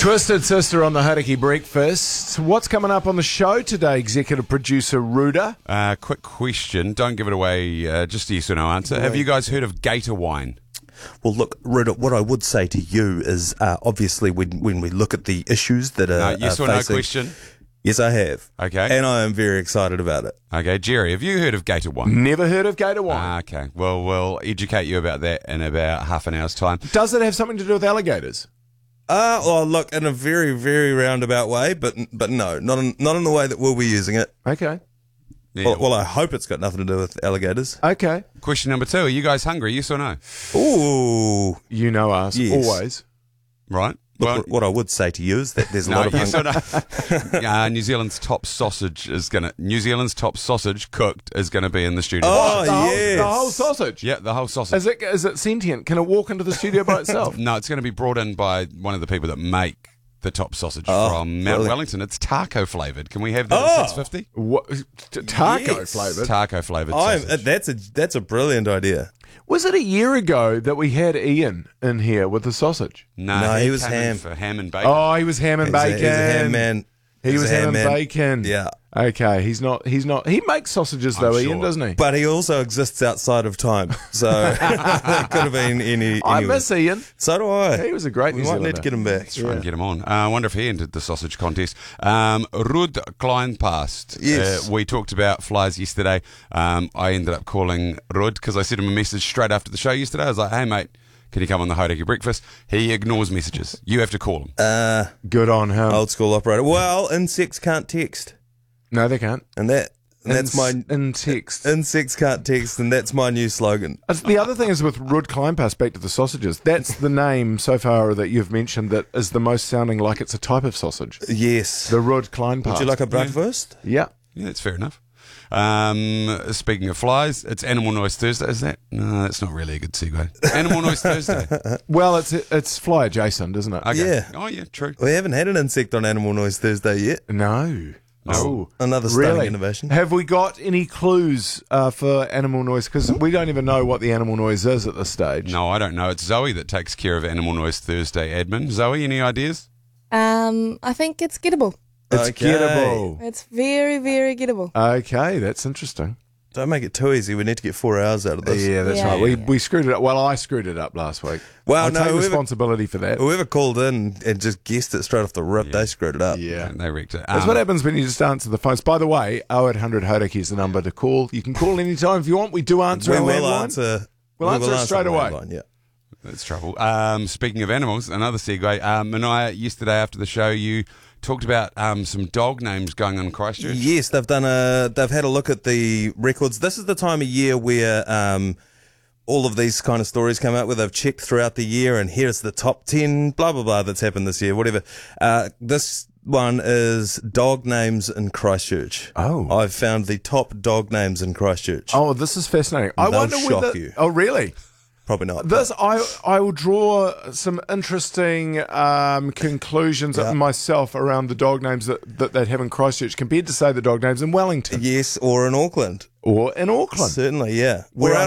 Twisted Sister on the Hauraki Breakfast. What's coming up on the show today, executive producer Ruda? Quick question. Don't give it away. Just a yes or no answer. Have you guys heard of Gator wine? Well, look, Ruda, what I would say to you is obviously when we look at the issues that are Yes or facing, no question? Yes, I have. Okay. And I am very excited about it. Okay, Jerry, have you heard of Gator wine? Never heard of Gator wine. Okay. Well, we'll educate you about that in about half an hour's time. Does it have something to do with alligators? Well, look, in a very, very roundabout way, but no, not in the way that we'll be using it. Okay. Yeah. Well, I hope it's got nothing to do with alligators. Okay. Question number 2. Are you guys hungry? Yes or no? Ooh. You know us, Yes. always. Right. Look, what I would say to you is that there's a No, lot of yes hunger. or no? New Zealand's top sausage cooked is gonna be in the studio. Oh, The whole sausage? Yeah, the whole sausage. Is it sentient? Can it walk into the studio by itself? No, it's going to be brought in by one of the people that make the top sausage Oh, from Mount really? Wellington. It's taco flavoured. Can we have that Oh. at 6:50? What, taco Yes. flavoured? Taco flavoured sausage. That's a brilliant idea. Was it a year ago that we had Ian in here with the sausage? No, he was came in ham. for ham and bacon. Oh, he was ham and bacon. He's a ham man. He He's was a ham and man. bacon. Yeah. Okay, he's not. He makes sausages though, I'm Ian, sure. doesn't he? But he also exists outside of time. So it could have been any. I anywhere. miss Ian. So do I. He was a great We New might need Zealander. to get him back. Try and get him on. I wonder if he entered the sausage contest. Rud Kleinpast. Yes. We talked about flies yesterday. I ended up calling Rud because I sent him a message straight after the show yesterday. I was like, hey, mate, can you come on the Hauraki Breakfast? He ignores messages. You have to call him. Good on him. Old school operator. Well, insects can't text, No, they can't. and that's my in text. insects can't text, and that's my new slogan. The other thing is with Rud Kleinpass, back to the sausages, that's the name so far that you've mentioned that is the most sounding like it's a type of sausage. Yes. The Rud Kleinpass. Would you like a bratwurst? Yeah. Yeah, that's fair enough. Speaking of flies, it's Animal Noise Thursday, is that? No, that's not really a good segue. Animal Noise Thursday. Well, it's fly adjacent, isn't it? Okay. Yeah. Oh, yeah, true. We haven't had an insect on Animal Noise Thursday yet. No. Oh, Another stunning really? innovation. Have we got any clues for animal noise? Because we don't even know what the animal noise is at this stage. No, I don't know. It's Zoe that takes care of Animal Noise Thursday admin. Zoe, any ideas? I think it's gettable. It's Okay. gettable. It's very, very gettable. Okay, that's interesting. Don't make it too easy. We need to get 4 hours out of this. Yeah, that's Yeah. right. We screwed it up. Well, I screwed it up last week. Well, I no, take whoever- responsibility for that. Whoever called in and just guessed it straight off the rip, they screwed it up. Yeah. They wrecked it. That's what happens when you just answer the phones. By the way, 0800 Hauraki is the number to call. You can call anytime if you want. We do answer We our will landline. answer. We'll we answer will it straight the away. landline, yeah. That's trouble. Speaking of animals, another segue. Mania, yesterday after the show, you talked about some dog names going on in Christchurch. Yes, they've had a look at the records. This is the time of year where all of these kind of stories come out where they've checked throughout the year and here's the top 10, blah, blah, blah, that's happened this year, whatever. This one is dog names in Christchurch. Oh. I've found the top dog names in Christchurch. Oh, this is fascinating. I They'll wonder shock whether. you. Oh, really? Probably not. This I will draw some interesting conclusions myself around the dog names that they have in Christchurch compared to say the dog names in Wellington Yes, or in Auckland. or in Auckland. Certainly, yeah. Where We're I